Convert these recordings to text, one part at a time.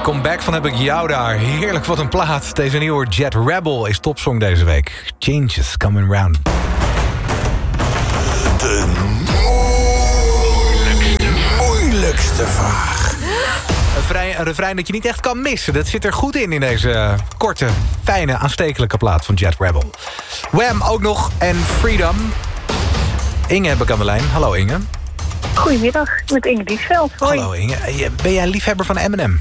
Comeback van Heb ik jou daar. Heerlijk, wat een plaat. Deze nieuwe Jet Rebel is topsong deze week. Changes coming round. De moeilijkste vraag. Een refrein dat je niet echt kan missen. Dat zit er goed in deze korte, fijne, aanstekelijke plaat van Jet Rebel. Wham ook nog en Freedom. Inge heb ik aan de lijn. Hallo Inge. Goedemiddag, met Inge Diesveld. Hoi. Hallo Inge. Ben jij een liefhebber van Eminem?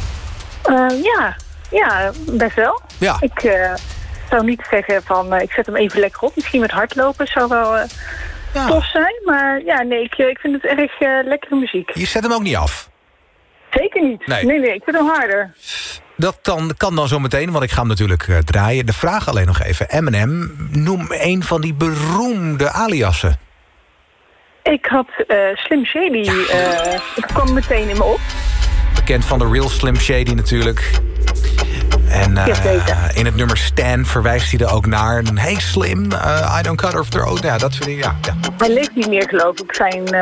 Ja, best wel. Ja. Ik zou niet zeggen van ik zet hem even lekker op. Misschien met hardlopen zou wel tof zijn. Maar ja, nee, ik vind het erg lekkere muziek. Je zet hem ook niet af? Zeker niet. Nee, ik vind hem harder. Dat kan dan zo meteen, want ik ga hem natuurlijk draaien. De vraag alleen nog even. Eminem, noem een van die beroemde aliasen. Ik had Slim Shady, het kwam meteen in me op. Bekend van de Real Slim Shady natuurlijk. En in het nummer Stan verwijst hij er ook naar. Hey Slim, I don't cut her throat. Ja, dat soort dingen, ja. Hij leeft niet meer, geloof ik,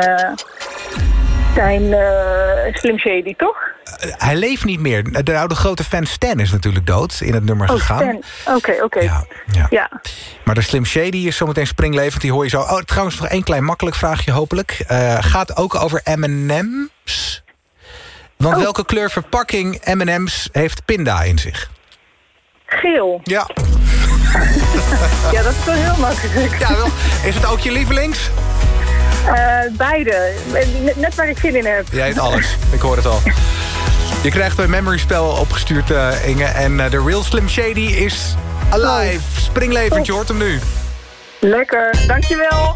zijn Slim Shady, toch? Hij leeft niet meer. De oude grote fan Stan is natuurlijk dood in het nummer gegaan. Oké. Ja. Maar de Slim Shady is zometeen springlevend. Die hoor je zo. Oh, trouwens nog één klein makkelijk vraagje hopelijk. Gaat ook over M&M's. Want welke kleur verpakking M&M's heeft pinda in zich? Geel. Ja. Ja, dat is wel heel makkelijk. Ja, wel. Is het ook je lievelings? Beide. Net waar ik zin in heb. Jij eet alles. Ik hoor het al. Je krijgt een memory spel opgestuurd, Inge. En de Real Slim Shady is alive. Springlevend, je hoort hem nu. Lekker, dankjewel.